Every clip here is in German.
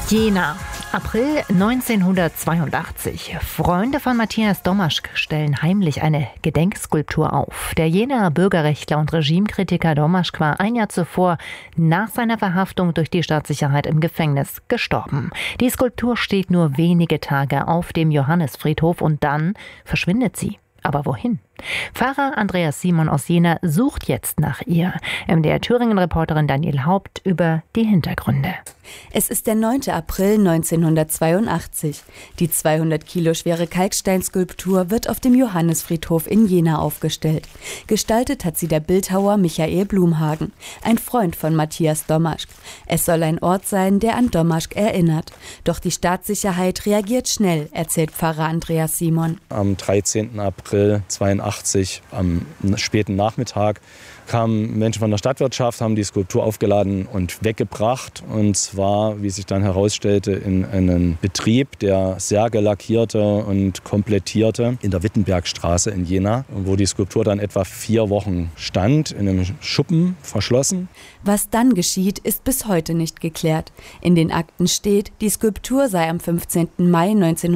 Jena, April 1982. Freunde von Matthias Domaschk stellen heimlich eine Gedenkskulptur auf. Der Jenaer Bürgerrechtler und Regimekritiker Domaschk war ein Jahr zuvor nach seiner Verhaftung durch die Staatssicherheit im Gefängnis gestorben. Die Skulptur steht nur wenige Tage auf dem Johannisfriedhof und dann verschwindet sie. Aber wohin? Pfarrer Andreas Simon aus Jena sucht jetzt nach ihr. MDR-Thüringen-Reporterin Daniel Haupt über die Hintergründe. Es ist der 9. April 1982. Die 200 Kilo schwere Kalksteinskulptur wird auf dem Johannisfriedhof in Jena aufgestellt. Gestaltet hat sie der Bildhauer Michael Blumhagen, ein Freund von Matthias Domaschk. Es soll ein Ort sein, der an Domaschk erinnert. Doch die Staatssicherheit reagiert schnell, erzählt Pfarrer Andreas Simon. Am 13. April 1982, am späten Nachmittag, kamen Menschen von der Stadtwirtschaft, haben die Skulptur aufgeladen und weggebracht. Und zwar, wie sich dann herausstellte, in einen Betrieb, der Särge lackierte und komplettierte, in der Wittenbergstraße in Jena, wo die Skulptur dann etwa 4 Wochen stand, in einem Schuppen verschlossen. Was dann geschieht, ist bis heute nicht geklärt. In den Akten steht, die Skulptur sei am 15. Mai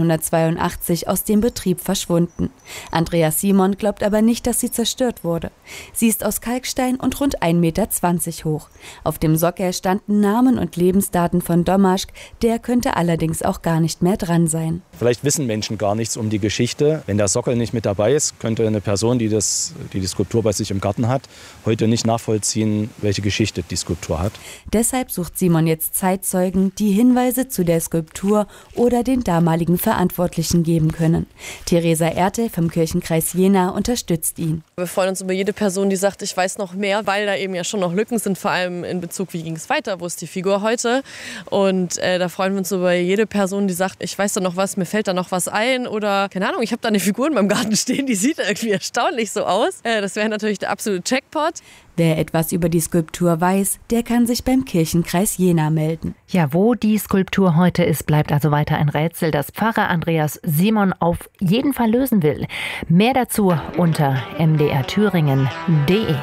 1982 aus dem Betrieb verschwunden. Andreas Simon glaubt aber nicht, dass sie zerstört wurde. Sie ist aus Kalkstein und rund 1,20 Meter hoch. Auf dem Sockel standen Namen und Lebensdaten von Domaschk, der könnte allerdings auch gar nicht mehr dran sein. Vielleicht wissen Menschen gar nichts um die Geschichte. Wenn der Sockel nicht mit dabei ist, könnte eine Person, die die Skulptur bei sich im Garten hat, heute nicht nachvollziehen, welche Geschichte die Skulptur hat. Deshalb sucht Simon jetzt Zeitzeugen, die Hinweise zu der Skulptur oder den damaligen Verantwortlichen geben können. Theresa Erte vom Kirchenkreis Jena unterstützt ihn. Wir freuen uns über jede Person, die sagt, ich weiß noch mehr, weil da eben ja schon noch Lücken sind, vor allem in Bezug, wie ging es weiter, wo ist die Figur heute. Und da freuen wir uns über jede Person, die sagt, ich weiß da noch was, mir fällt da noch was ein oder keine Ahnung, ich habe da eine Figur in meinem Garten stehen, die sieht irgendwie erstaunlich so aus. Das wäre natürlich der absolute Jackpot. Wer etwas über die Skulptur weiß, der kann sich beim Kirchenkreis Jena melden. Ja, wo die Skulptur heute ist, bleibt also weiter ein Rätsel, das Pfarrer Andreas Simon auf jeden Fall lösen will. Mehr dazu unter mdrthüringen.de.